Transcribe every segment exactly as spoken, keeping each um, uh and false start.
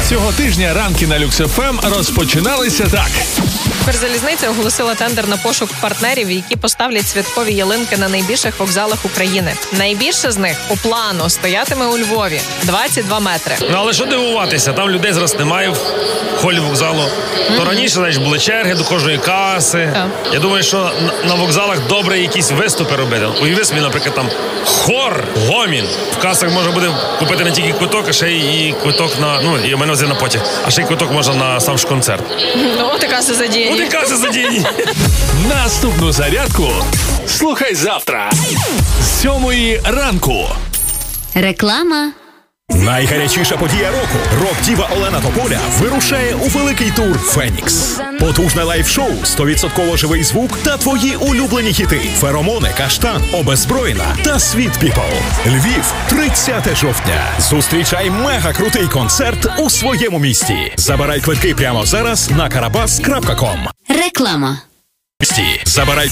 Цього тижня ранки на Люкс еф ем розпочиналися так. Укрзалізниця оголосила тендер на пошук партнерів, які поставлять святкові ялинки на найбільших вокзалах України. Найбільше з них у плану стоятиме у Львові – двадцять два метри. Ну, але що дивуватися, там людей зараз немає в холі вокзалу. Mm-hmm. То раніше, знаєш, були черги до кожної каси. Yeah. Я думаю, що на, на вокзалах добре якісь виступи робити. Уяви собі, наприклад, там хор, гомін. В касах можна буде купити не тільки квиток, а ще й квиток на, ну, і в мене взяти на потяг, а ще й квиток можна на сам ж концерт. Ну, от і каса задіяні. От і каса задіяні. Наступну зарядку слухай завтра з сьомої ранку. Реклама. Найгарячіша подія року. Рок-діва Олена Тополя вирушає у великий тур «Фенікс». Потужне лайв-шоу, сто відсотків живий звук та твої улюблені хіти «Феромони», «Каштан», «Обезброєна» та «Світ Піпл». Львів, тридцяте жовтня. Зустрічай мега-крутий концерт у своєму місті. Забирай квитки прямо зараз на карабас крапка ком. Реклама. Забирай.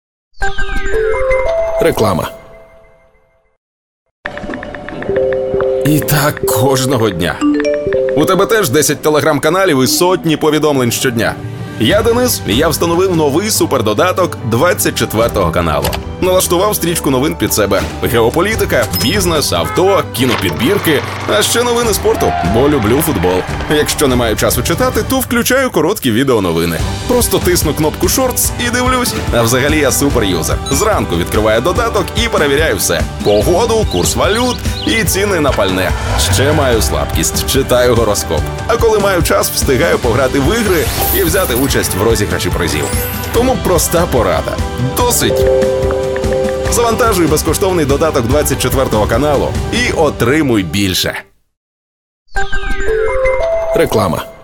Реклама. І так кожного дня. У тебе теж десять телеграм-каналів і сотні повідомлень щодня. Я Денис, і я встановив новий супердодаток двадцять четвертого каналу. Налаштував стрічку новин під себе. Геополітика, бізнес, авто, кінопідбірки, а ще новини спорту, бо люблю футбол. Якщо не маю часу читати, то включаю короткі відеоновини. Просто тисну кнопку «Шортс» і дивлюсь. А взагалі я суперюзер. Зранку відкриваю додаток і перевіряю все. Погоду, курс валют і ціни на пальне. Ще маю слабкість, читаю гороскоп. А коли маю час, встигаю пограти в ігри і взяти участь в розіграші призів. Тому проста порада. Досить! Завантажуй безкоштовний додаток двадцять четвертого каналу і отримуй більше. Реклама.